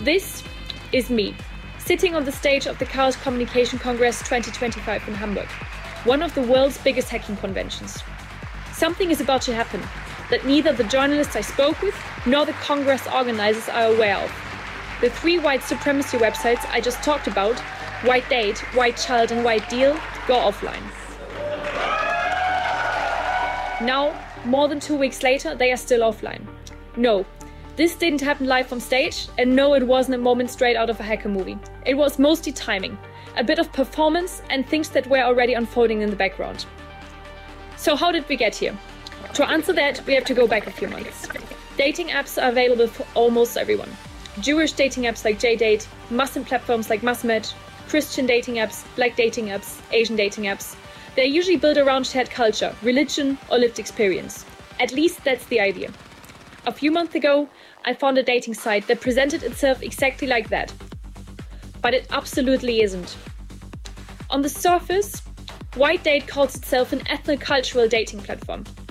This is me, sitting on the stage of the Chaos Communication Congress 2025 in Hamburg, one of the world's biggest hacking conventions. Something is about to happen that neither the journalists I spoke with nor the Congress organizers are aware of. The three white supremacy websites I just talked about, White Date, White Child and White Deal, go offline. Now, more than 2 weeks later, they are still offline. No, this didn't happen live on stage, and no, it wasn't a moment straight out of a hacker movie. It was mostly timing, a bit of performance, and things that were already unfolding in the background. So how did we get here? To answer that, we have to go back a few months. Dating apps are available for almost everyone. Jewish dating apps like JDate, Muslim platforms like Massmatch, Christian dating apps, Black dating apps, Asian dating apps. They're usually built around shared culture, religion, or lived experience. At least that's the idea. A few months ago, I found a dating site that presented itself exactly like that. But it absolutely isn't. On the surface, White Date calls itself an ethnocultural dating platform.